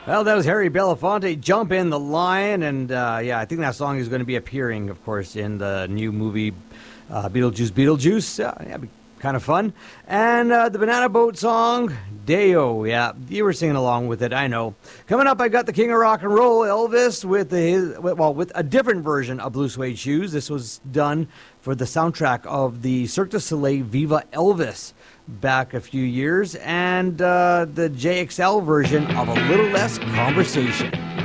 Well, that was Harry Belafonte, Jump in the Lion, and yeah, I think that song is going to be appearing, of course, in the new movie Beetlejuice. Yeah, it'd be kind of fun. And the Banana Boat song, Deo. Yeah, you were singing along with it, I know. Coming up, I got the King of Rock and Roll, Elvis, with with a different version of Blue Suede Shoes. This was done for the soundtrack of the Cirque du Soleil Viva Elvis back a few years, and the JXL version of A Little Less Conversation.